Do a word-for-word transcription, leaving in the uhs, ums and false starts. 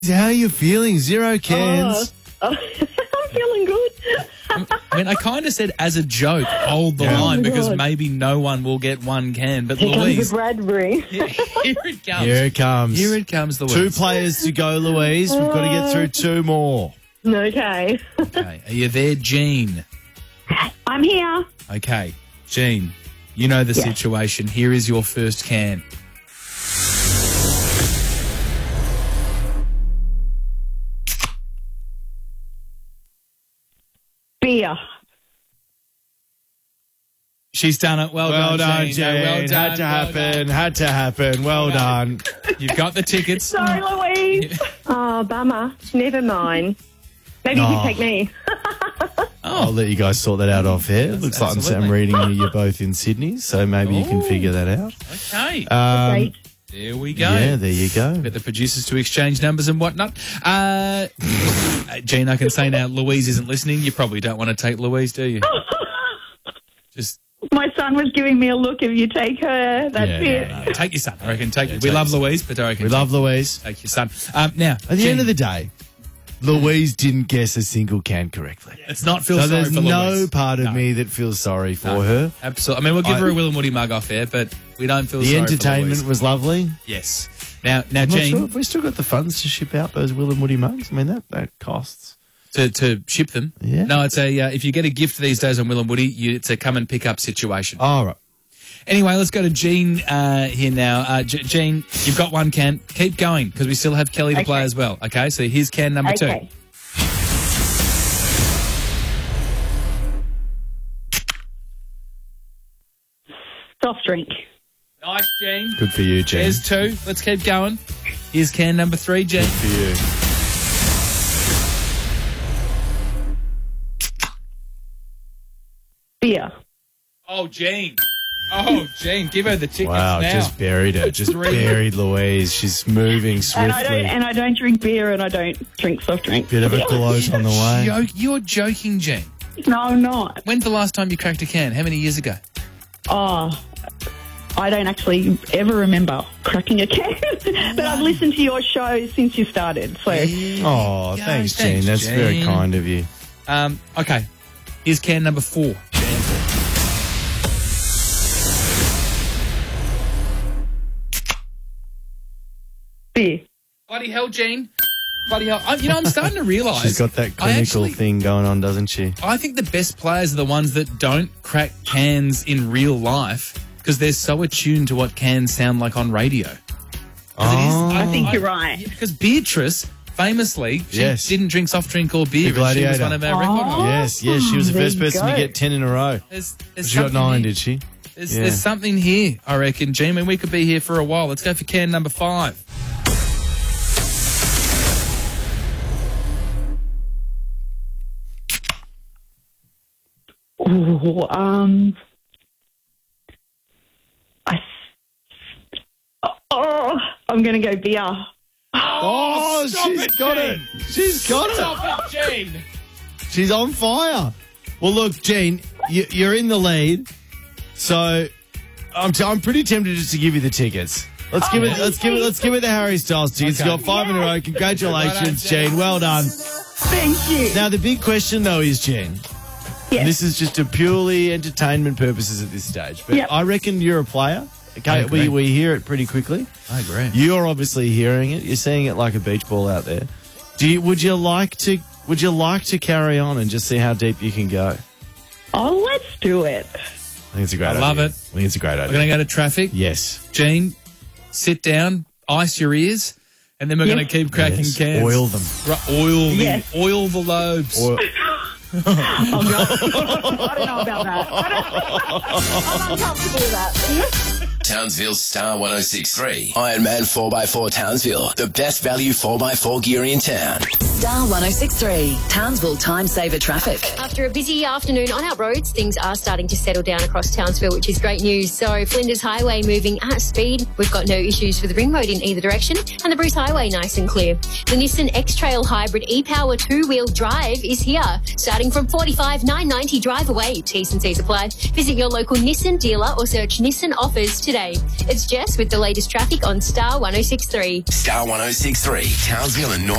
How are you feeling? Zero cans. Oh, oh, I'm feeling good. I mean, I kind of said as a joke, hold the Yeah. line Oh, because God. maybe no one will get one can. But Here comes Louise, the Bradbury. here it comes. Here it comes. Here it comes, Louise. Two players to go, Louise. We've got to get through two more. Okay. Okay. Are you there, Jean? I'm here. Okay. Jean, you know the Yes. situation. Here is your first can. Beer. She's done it. Well, Well done, Jean. Jane. No, well done, Had to well happen. done. Had to happen. Well done. You've got the tickets. Sorry, Louise. Oh, bummer. Never mind. Maybe you Oh. can take me. I'll let you guys sort that out off air. Looks like I'm, I'm absolutely. reading you. You're both in Sydney, so maybe you can Ooh. figure that out. Okay. Um, Great. There we go. yeah, there you go. Get the producers to exchange numbers and whatnot. Uh, Jean, I can say now, Louise isn't listening. You probably don't want to take Louise, do you? Just My son was giving me a look. If you take her, that's Yeah, it. no, uh, take your son. I reckon take. we take love your son. Louise, but I reckon We take, love Louise. take your son. Um, now, At the Jean, end of the day, Louise didn't guess a single can correctly. it's not feel So sorry there's for no Louise. part of No. me that feels sorry for No. her. Absolutely. I mean, we'll give I- her a Will and Woody mug off air, but we don't feel The sorry entertainment for Louise. was lovely. Yes. Now, now, I'm not Jean, sure if we still got the funds to ship out those Will and Woody mugs. I mean, that, that costs. to, to ship them. Yeah. No, it's a uh, if you get a gift these days on Will and Woody, you, it's a come and pick up situation. All right. Anyway, let's go to Jean uh, here now. Uh, J- Jean, you've got one can. Keep going because we still have Kelly to Okay. play as well. Okay, so here's can number Okay. two. Soft drink. Nice, Jean. Good for you, Jen. There's two. Let's keep going. Here's can number three, Jean. For you. Beer. Oh, Jean. Oh, Jean, give her the tickets Wow, now. just buried her. Just Three. buried Louise. She's moving And I don't. swiftly. And I don't drink beer. And I don't drink soft drink. Bit of a gloat on the way. Jo- You're joking, Jean. No, I'm not. When's the last time you cracked a can? How many years ago? Oh, I don't actually ever remember cracking a can. But I've listened to your show since you started. So Oh, Yeah, thanks, thanks, Jean. That's very Jean. kind of you. Um, okay, here's can number four. beer. Bloody hell, Jean. Bloody hell. I, you know, I'm starting to realise. She's got that I clinical actually- thing going on, doesn't she? I think the best players are the ones that don't crack cans in real life because they're so attuned to what cans sound like on radio. Oh. I think you're right. Because Beatrice, famously, she Yes. didn't drink soft drink or beer, The but she was Gladiator. one of our record Oh. holders. Yes, yes. She was the there first you person to go. get ten in a row. There's, there's She got something nine, here. did she? There's, Yeah. there's something here, I reckon, Jean. I mean, we could be here for a while. Let's go for can number five. Ooh, um, I. Oh, I'm gonna go beer. Oh, stop she's it, got Jean. it. She's got it. Stop it, Jean. She's on fire. Well, look, Jean, you, you're in the lead, so I'm, t- I'm pretty tempted just to give you the tickets. Let's give it. Let's give it. Let's give it the Harry Styles tickets. Okay. You got five in a row. Congratulations, Well done, Jean. Well done. Thank you. Now the big question though is, Jean. Yes. This is just a purely entertainment purposes at this stage, but Yep. I reckon you're a player. I Okay, agree. we we hear it pretty quickly. I agree. You're obviously hearing it. You're seeing it like a beach ball out there. Do you? Would you like to? Would you like to carry on and just see how deep you can go? Oh, let's do it. I think it's a great I idea. love it. I think it's a great We're idea. going to go to traffic. Yes. Jean, sit down, ice your ears, and then we're Yes. going to keep cracking Yes. cans. Oil them. Right, oil, the, Yes. oil the lobes. Oil- I don't know about that. I don't, I'm uncomfortable with that. Townsville Star one oh six point three. Ironman four by four Townsville. The best value four by four gear in town. Star one oh six three, Townsville Time Saver Traffic. After a busy afternoon on our roads, things are starting to settle down across Townsville, which is great news. So Flinders Highway moving at speed. We've got no issues for the Ring Road in either direction, and the Bruce Highway nice and clear. The Nissan X-Trail Hybrid e-Power two-wheel drive is here, starting from forty-five thousand nine hundred ninety drive away. T's and C's apply. Visit your local Nissan dealer or search Nissan offers today. It's Jess with the latest traffic on Star one oh six three. Star one oh six three, Townsville and North.